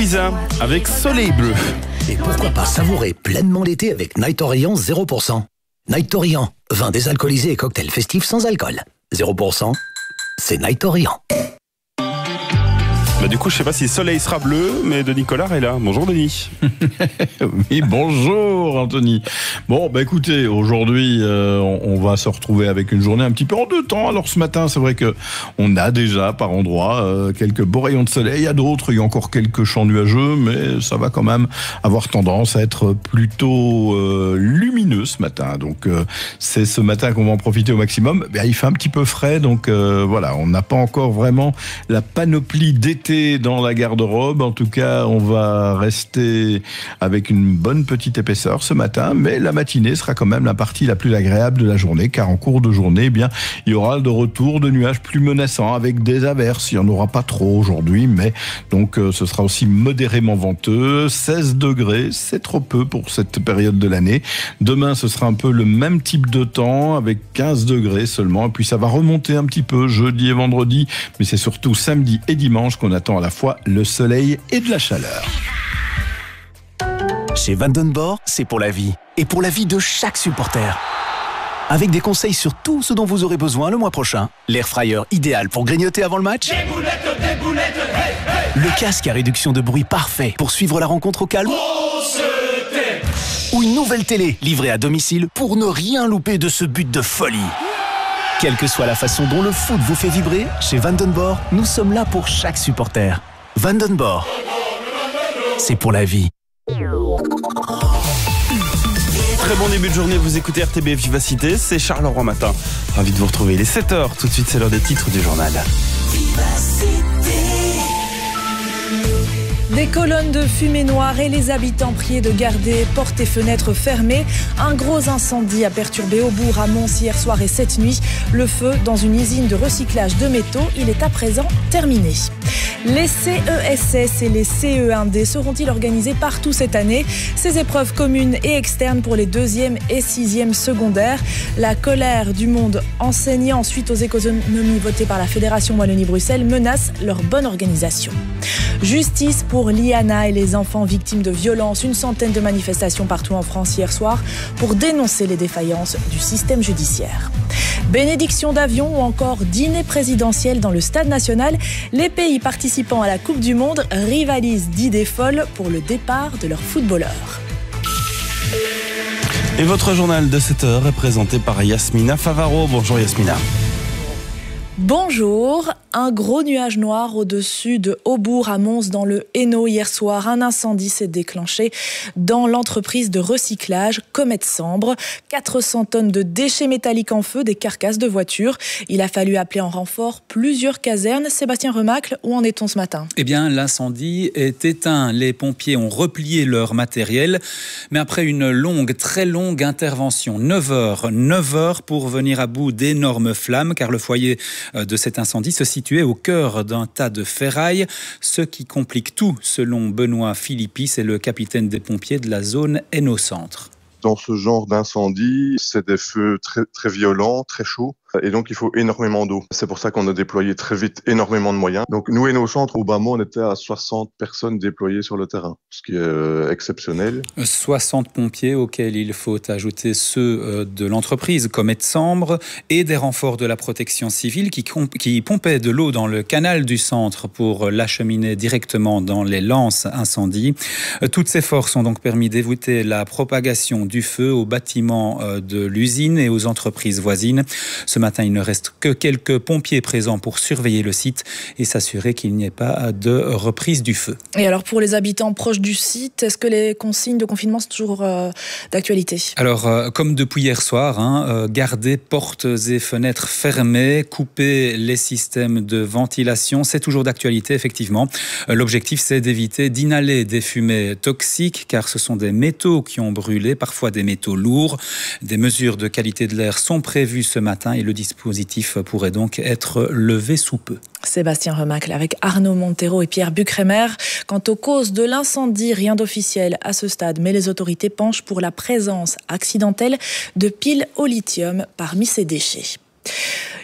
Lisa avec Soleil Bleu. Et pourquoi pas savourer pleinement l'été avec Night Orient 0%. Night Orient, vin désalcoolisé et cocktail festif sans alcool. 0%, c'est Night Orient. Du coup, je sais pas si le soleil sera bleu, mais Denis Collard est là. Bonjour Denis. Oui, bonjour Anthony. Bon, écoutez, aujourd'hui, on va se retrouver avec une journée un petit peu en deux temps. Alors ce matin, c'est vrai que on a déjà par endroits quelques beaux rayons de soleil. À d'autres, il y a encore quelques champs nuageux, mais ça va quand même avoir tendance à être plutôt lumineux ce matin. Donc c'est ce matin qu'on va en profiter au maximum. Il fait un petit peu frais, donc voilà, on n'a pas encore vraiment la panoplie d'été dans la garde-robe. En tout cas, on va rester avec une bonne petite épaisseur ce matin, mais la matinée sera quand même la partie la plus agréable de la journée, car en cours de journée, il y aura de retour de nuages plus menaçants avec des averses. Il n'y en aura pas trop aujourd'hui, mais donc ce sera aussi modérément venteux. 16 degrés, c'est trop peu pour cette période de l'année. Demain, ce sera un peu le même type de temps, avec 15 degrés seulement, et puis ça va remonter un petit peu jeudi et vendredi, mais c'est surtout samedi et dimanche qu'on attend à la fois le soleil et de la chaleur. Chez Vandenborg, c'est pour la vie. Et pour la vie de chaque supporter. Avec des conseils sur tout ce dont vous aurez besoin le mois prochain. L'air fryer idéal pour grignoter avant le match. Des boulettes, hey, hey. Le casque à réduction de bruit parfait pour suivre la rencontre au calme. Ou une nouvelle télé livrée à domicile pour ne rien louper de ce but de folie. Quelle que soit la façon dont le foot vous fait vibrer, chez Vandenborg, nous sommes là pour chaque supporter. Vandenborg, c'est pour la vie. Très bon début de journée, vous écoutez RTB Vivacité, c'est Charleroi Matin. Ravi de vous retrouver, il est 7h, tout de suite c'est l'heure des titres du journal. Des colonnes de fumée noire et les habitants priés de garder portes et fenêtres fermées. Un gros incendie a perturbé Aubourg à Mons hier soir et cette nuit. Le feu dans une usine de recyclage de métaux, il est à présent terminé. Les CESS et les CE1D seront-ils organisés partout cette année? Ces épreuves communes et externes pour les 2e et 6e secondaires. La colère du monde enseignant suite aux économies votées par la Fédération Wallonie-Bruxelles menace leur bonne organisation. Justice pour Liana et les enfants victimes de violences. Une centaine de manifestations partout en France hier soir pour dénoncer les défaillances du système judiciaire. Bénédiction d'avion ou encore dîner présidentiel dans le Stade national. Les pays participant à la Coupe du Monde rivalisent d'idées folles pour le départ de leurs footballeurs. Et votre journal de 7h est présenté par Yasmina Favaro. Bonjour Yasmina. Bonjour, un gros nuage noir au-dessus de Aubourg à Mons dans le Hainaut hier soir. Un incendie s'est déclenché dans l'entreprise de recyclage Comet Sambre. 400 tonnes de déchets métalliques en feu, des carcasses de voitures. Il a fallu appeler en renfort plusieurs casernes. Sébastien Remacle, où en est-on ce matin ? L'incendie est éteint. Les pompiers ont replié leur matériel. Mais après une longue, très longue intervention, 9 heures pour venir à bout d'énormes flammes, car le foyer de cet incendie se situait au cœur d'un tas de ferraille. Ce qui complique tout, selon Benoît Philippi, c'est le capitaine des pompiers de la zone Hainaut-Centre. Dans ce genre d'incendie, c'est des feux très, très violents, très chauds. Et donc, il faut énormément d'eau. C'est pour ça qu'on a déployé très vite énormément de moyens. Donc, nous et nos centres, au Bas-Mont, on était à 60 personnes déployées sur le terrain, ce qui est exceptionnel. 60 pompiers auxquels il faut ajouter ceux de l'entreprise Comet Sambre et des renforts de la protection civile qui pompaient de l'eau dans le canal du centre pour l'acheminer directement dans les lances incendie. Toutes ces forces ont donc permis d'éviter la propagation du feu aux bâtiments de l'usine et aux entreprises voisines. Ce matin, il ne reste que quelques pompiers présents pour surveiller le site et s'assurer qu'il n'y ait pas de reprise du feu. Et alors, pour les habitants proches du site, est-ce que les consignes de confinement sont toujours d'actualité ? Alors, comme depuis hier soir, garder portes et fenêtres fermées, couper les systèmes de ventilation, c'est toujours d'actualité, effectivement. L'objectif, c'est d'éviter d'inhaler des fumées toxiques, car ce sont des métaux qui ont brûlé, parfois des métaux lourds. Des mesures de qualité de l'air sont prévues ce matin et le dispositif pourrait donc être levé sous peu. Sébastien Remacle avec Arnaud Montero et Pierre Bucremer. Quant aux causes de l'incendie, rien d'officiel à ce stade, mais les autorités penchent pour la présence accidentelle de piles au lithium parmi ces déchets.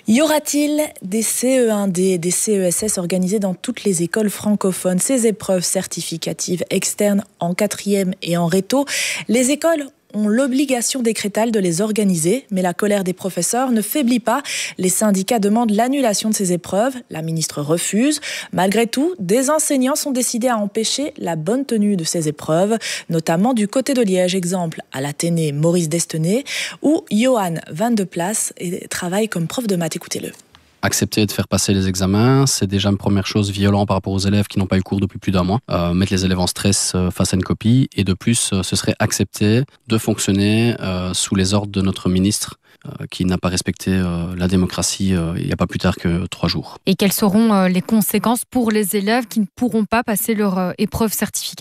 Y aura-t-il des CE1D, des CESS organisés dans toutes les écoles francophones? Ces épreuves certificatives externes en 4e et en réto, les écoles ont l'obligation décrétale de les organiser, mais la colère des professeurs ne faiblit pas. Les syndicats demandent l'annulation de ces épreuves. La ministre refuse. Malgré tout, des enseignants sont décidés à empêcher la bonne tenue de ces épreuves, notamment du côté de Liège. Exemple à l'Athénée Maurice Destenay, où Johan Van de Place travaille comme prof de maths. Écoutez-le. Accepter de faire passer les examens, c'est déjà une première chose violente par rapport aux élèves qui n'ont pas eu cours depuis plus d'un mois. Mettre les élèves en stress face à une copie. Et de plus, ce serait accepter de fonctionner sous les ordres de notre ministre qui n'a pas respecté la démocratie il n'y a pas plus tard que 3 jours. Et quelles seront les conséquences pour les élèves qui ne pourront pas passer leur épreuve certificative ?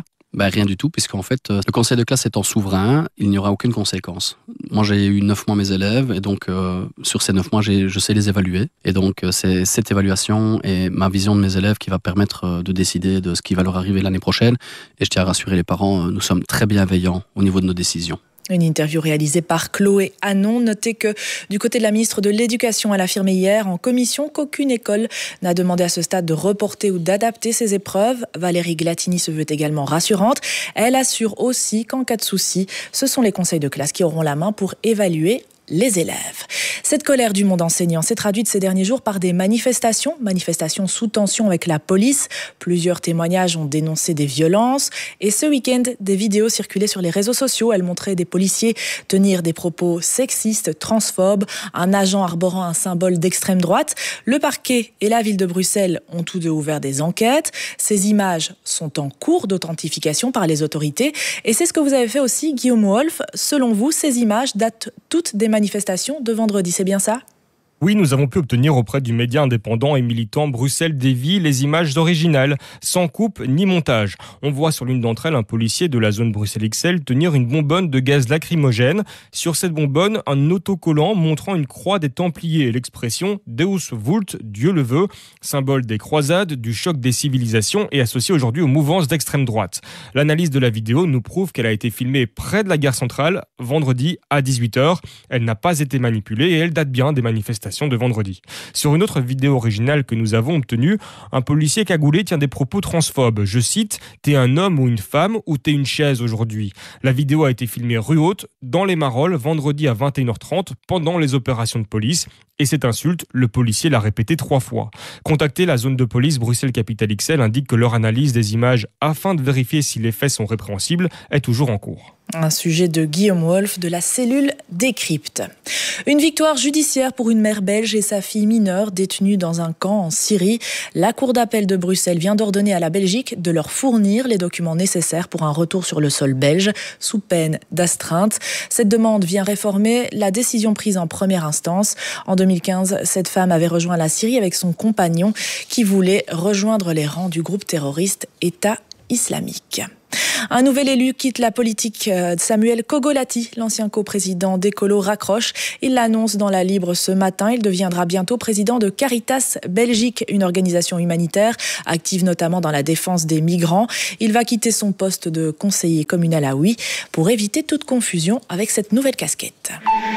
Rien du tout, puisqu'en fait, le conseil de classe étant souverain, il n'y aura aucune conséquence. Moi, j'ai eu 9 mois mes élèves, et donc sur ces 9 mois, je sais les évaluer. Et donc, c'est cette évaluation et ma vision de mes élèves qui va permettre de décider de ce qui va leur arriver l'année prochaine. Et je tiens à rassurer les parents, nous sommes très bienveillants au niveau de nos décisions. Une interview réalisée par Chloé Hanon. Notez que du côté de la ministre de l'Éducation, elle a affirmé hier en commission qu'aucune école n'a demandé à ce stade de reporter ou d'adapter ses épreuves. Valérie Glatini se veut également rassurante. Elle assure aussi qu'en cas de souci, ce sont les conseils de classe qui auront la main pour évaluer les élèves. Cette colère du monde enseignant s'est traduite ces derniers jours par des manifestations sous tension avec la police. Plusieurs témoignages ont dénoncé des violences. Et ce week-end, des vidéos circulaient sur les réseaux sociaux. Elles montraient des policiers tenir des propos sexistes, transphobes, un agent arborant un symbole d'extrême droite. Le parquet et la ville de Bruxelles ont tous deux ouvert des enquêtes. Ces images sont en cours d'authentification par les autorités. Et c'est ce que vous avez fait aussi, Guillaume Wolf. Selon vous, ces images datent toutes des manifestations de vendredi, c'est bien ça ? Oui, nous avons pu obtenir auprès du média indépendant et militant Bruxelles Dévie les images originales, sans coupe ni montage. On voit sur l'une d'entre elles un policier de la zone Bruxelles XL tenir une bonbonne de gaz lacrymogène. Sur cette bonbonne, un autocollant montrant une croix des Templiers et l'expression Deus vult, Dieu le veut, symbole des croisades, du choc des civilisations et associé aujourd'hui aux mouvances d'extrême droite. L'analyse de la vidéo nous prouve qu'elle a été filmée près de la gare centrale, vendredi à 18h. Elle n'a pas été manipulée et elle date bien des manifestations de vendredi. Sur une autre vidéo originale que nous avons obtenue, un policier cagoulé tient des propos transphobes. Je cite, « T'es un homme ou une femme ou t'es une chaise aujourd'hui ?» La vidéo a été filmée rue Haute, dans les Marolles, vendredi à 21h30, pendant les opérations de police. Et cette insulte, le policier l'a répétée 3 fois. Contacté, la zone de police Bruxelles-Capitale XL indique que leur analyse des images, afin de vérifier si les faits sont répréhensibles, est toujours en cours. Un sujet de Guillaume Wolf de la cellule Décrypte. Une victoire judiciaire pour une mère belge et sa fille mineure détenues dans un camp en Syrie. La Cour d'appel de Bruxelles vient d'ordonner à la Belgique de leur fournir les documents nécessaires pour un retour sur le sol belge, sous peine d'astreinte. Cette demande vient réformer la décision prise en première instance. En 2015, cette femme avait rejoint la Syrie avec son compagnon qui voulait rejoindre les rangs du groupe terroriste État islamique. Un nouvel élu quitte la politique. Samuel Kogolati, l'ancien coprésident d'Écolo, raccroche. Il l'annonce dans La Libre ce matin. Il deviendra bientôt président de Caritas Belgique, une organisation humanitaire active notamment dans la défense des migrants. Il va quitter son poste de conseiller communal à Huy pour éviter toute confusion avec cette nouvelle casquette.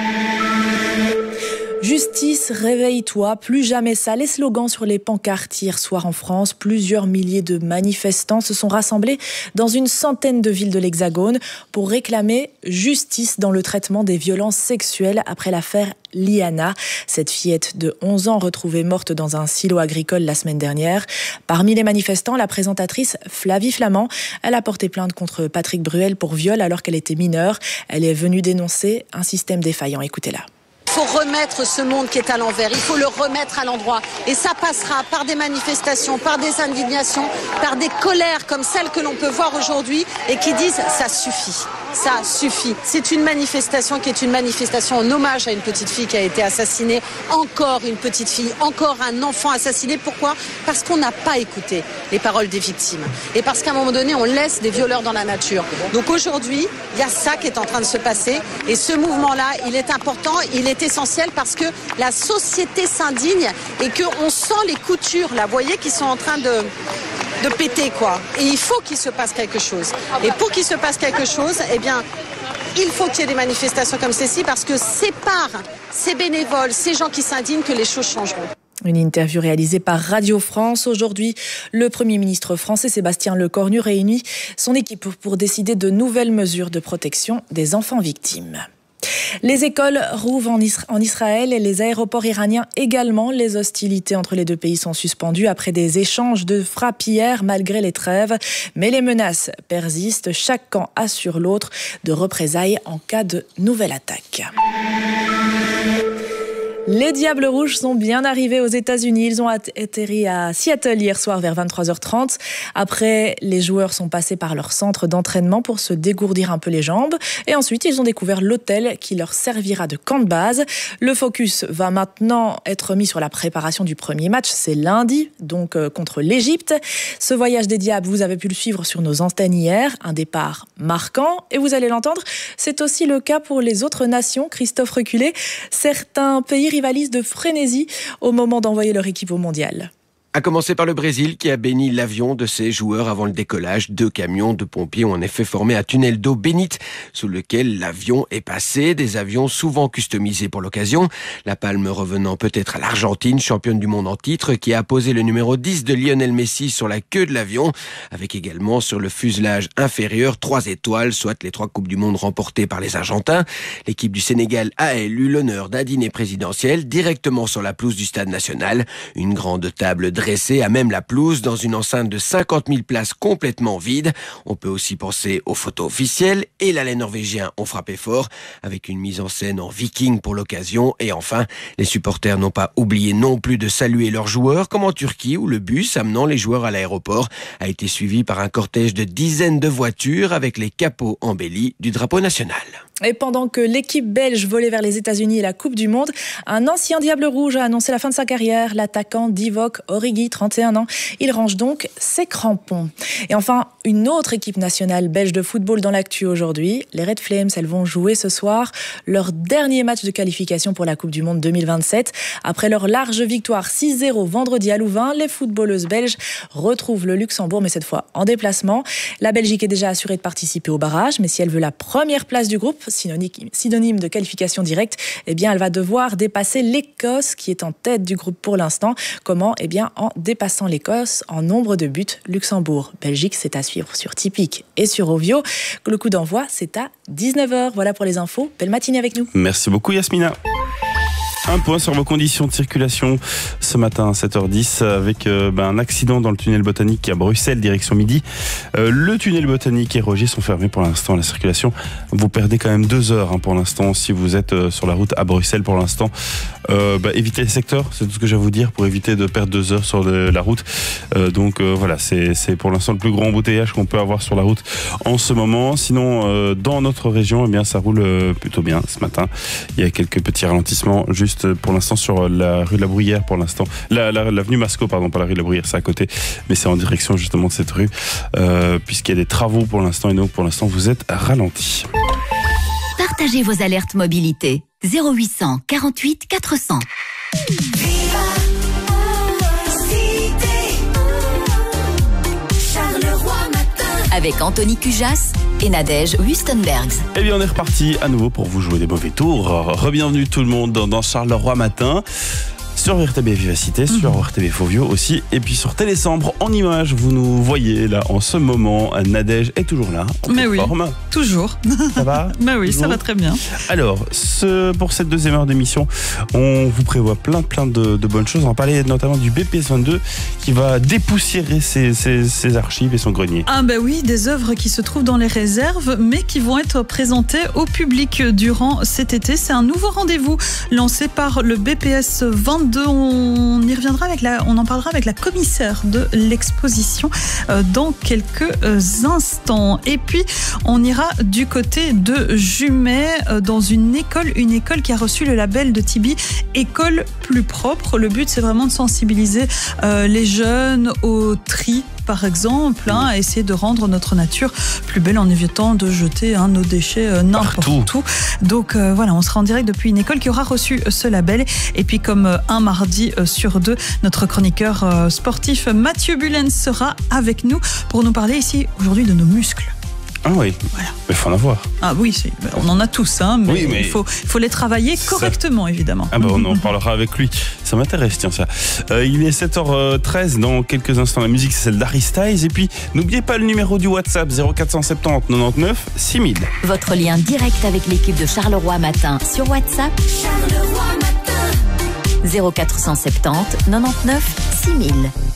Justice, réveille-toi, plus jamais ça. Les slogans sur les pancartes hier soir en France. Plusieurs milliers de manifestants se sont rassemblés dans une centaine de villes de l'Hexagone pour réclamer justice dans le traitement des violences sexuelles après l'affaire Liana, cette fillette de 11 ans retrouvée morte dans un silo agricole la semaine dernière. Parmi les manifestants, la présentatrice Flavie Flamand. Elle a porté plainte contre Patrick Bruel pour viol alors qu'elle était mineure. Elle est venue dénoncer un système défaillant. Écoutez-la. Il faut remettre ce monde qui est à l'envers, il faut le remettre à l'endroit. Et ça passera par des manifestations, par des indignations, par des colères comme celles que l'on peut voir aujourd'hui et qui disent « ça suffit ». Ça suffit. C'est une manifestation qui est une manifestation en hommage à une petite fille qui a été assassinée. Encore une petite fille, encore un enfant assassiné. Pourquoi ? Parce qu'on n'a pas écouté les paroles des victimes. Et parce qu'à un moment donné, on laisse des violeurs dans la nature. Donc aujourd'hui, il y a ça qui est en train de se passer. Et ce mouvement-là, il est important, il est essentiel parce que la société s'indigne et qu'on sent les coutures, là, vous voyez, qui sont en train de péter, quoi. Et il faut qu'il se passe quelque chose. Et pour qu'il se passe quelque chose, eh bien, il faut qu'il y ait des manifestations comme celle-ci parce que c'est par ces bénévoles, ces gens qui s'indignent que les choses changeront. Une interview réalisée par Radio France. Aujourd'hui, le Premier ministre français Sébastien Lecornu réunit son équipe pour décider de nouvelles mesures de protection des enfants victimes. Les écoles rouvrent en Israël et les aéroports iraniens également. Les hostilités entre les deux pays sont suspendues après des échanges de frappes hier malgré les trêves. Mais les menaces persistent. Chaque camp assure l'autre de représailles en cas de nouvelle attaque. Les Diables Rouges sont bien arrivés aux États-Unis. Ils ont atterri à Seattle hier soir vers 23h30. Après, les joueurs sont passés par leur centre d'entraînement pour se dégourdir un peu les jambes. Et ensuite, ils ont découvert l'hôtel qui leur servira de camp de base. Le focus va maintenant être mis sur la préparation du premier match. C'est lundi, donc contre l'Égypte. Ce voyage des Diables, vous avez pu le suivre sur nos antennes hier. Un départ marquant. Et vous allez l'entendre, c'est aussi le cas pour les autres nations. Christophe Reculé, certains pays rivalisent de frénésie au moment d'envoyer leur équipe au mondial. À commencer par le Brésil qui a béni l'avion de ses joueurs avant le décollage. 2 camions de pompiers ont en effet formé un tunnel d'eau bénite sous lequel l'avion est passé. Des avions souvent customisés pour l'occasion. La palme revenant peut-être à l'Argentine, championne du monde en titre, qui a posé le numéro 10 de Lionel Messi sur la queue de l'avion, avec également sur le fuselage inférieur 3 étoiles, soit les 3 Coupes du Monde remportées par les Argentins. L'équipe du Sénégal a élu l'honneur d'un dîner présidentiel directement sur la pelouse du Stade national. Une grande table dressée à même la pelouse dans une enceinte de 50 000 places complètement vide. On peut aussi penser aux photos officielles et l'Alais norvégien ont frappé fort avec une mise en scène en viking pour l'occasion. Et enfin, les supporters n'ont pas oublié non plus de saluer leurs joueurs comme en Turquie où le bus amenant les joueurs à l'aéroport a été suivi par un cortège de dizaines de voitures avec les capots embellis du drapeau national. Et pendant que l'équipe belge volait vers les États-Unis et la Coupe du Monde, un ancien Diable Rouge a annoncé la fin de sa carrière, l'attaquant Divock Origi, 31 ans. Il range donc ses crampons. Et enfin, une autre équipe nationale belge de football dans l'actu aujourd'hui. Les Red Flames, elles vont jouer ce soir leur dernier match de qualification pour la Coupe du Monde 2027. Après leur large victoire 6-0 vendredi à Louvain, les footballeuses belges retrouvent le Luxembourg, mais cette fois en déplacement. La Belgique est déjà assurée de participer au barrage, mais si elle veut la première place du groupe, synonyme de qualification directe, eh bien, elle va devoir dépasser l'Écosse qui est en tête du groupe pour l'instant. Comment ? Eh bien, en dépassant l'Écosse en nombre de buts. Luxembourg-Belgique, c'est à suivre sur Tipic et sur Ovio. Le coup d'envoi, c'est à 19h. Voilà pour les infos. Belle matinée avec nous. Merci beaucoup Yasmina. Un point sur vos conditions de circulation ce matin à 7h10 avec un accident dans le tunnel botanique à Bruxelles, direction midi. Le tunnel botanique et Rogier sont fermés pour l'instant. La circulation, vous perdez quand même 2 heures pour l'instant si vous êtes sur la route à Bruxelles pour l'instant. Évitez les secteurs, c'est tout ce que j'ai à vous dire pour éviter de perdre 2 heures sur la route. Voilà, c'est pour l'instant le plus grand embouteillage qu'on peut avoir sur la route en ce moment. Sinon, dans notre région, eh bien, ça roule plutôt bien ce matin. Il y a quelques petits ralentissements juste pour l'instant sur la rue de la Bruyère pour l'instant. L'avenue Mascot, pardon, pas la rue de la Bruyère, c'est à côté, mais c'est en direction justement de cette rue, puisqu'il y a des travaux pour l'instant et donc pour l'instant vous êtes ralenti. Partagez vos alertes mobilité. 0800 48 400. Avec Anthony Cujas et Nadège Wustenbergs. Eh bien, on est reparti à nouveau pour vous jouer des mauvais tours. Re-bienvenue tout le monde dans Charleroi Matin. Sur RTB Vivacité, sur RTB Fovio aussi, et puis sur Télésambre en images. Vous nous voyez là en ce moment. Nadège est toujours là, en mais oui, forme. Toujours. Ça va? Mais oui, toujours. Ça va très bien. Alors, pour cette deuxième heure d'émission, on vous prévoit plein de bonnes choses. On va parler notamment du BPS 22 qui va dépoussiérer ses archives et son grenier. Ah ben oui, des œuvres qui se trouvent dans les réserves, mais qui vont être présentées au public durant cet été. C'est un nouveau rendez-vous lancé par le BPS 22. On y reviendra on en parlera avec la commissaire de l'exposition dans quelques instants. Et puis, on ira du côté de Jumet dans une école qui a reçu le label de Tibi École plus propre. Le but, c'est vraiment de sensibiliser les jeunes au tri, par exemple, à essayer de rendre notre nature plus belle en évitant de jeter nos déchets n'importe où. Donc voilà, on sera en direct depuis une école qui aura reçu ce label. Et puis comme un mardi sur 2, notre chroniqueur sportif Mathieu Bullen sera avec nous pour nous parler ici aujourd'hui de nos muscles. Ah oui, voilà. Mais il faut en avoir. Ah oui, on en a tous, hein, mais, oui, mais il faut les travailler correctement, évidemment. Ah bah on en parlera avec lui. Ça m'intéresse, tiens ça. Il est 7h13, dans quelques instants la musique c'est celle d'Harry Styles. Et puis n'oubliez pas le numéro du WhatsApp 0470 99 6000. Votre lien direct avec l'équipe de Charleroi Matin sur WhatsApp. Charleroi Matin. 0470 99 6000.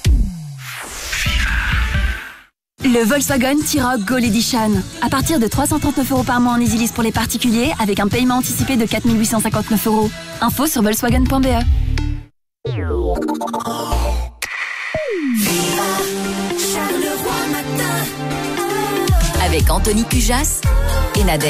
Le Volkswagen T-Roc Gold Edition. À partir de 339 € par mois en EasyLease pour les particuliers, avec un paiement anticipé de 4 859 €. Info sur volkswagen.be. Avec Anthony Cujas et Nadège.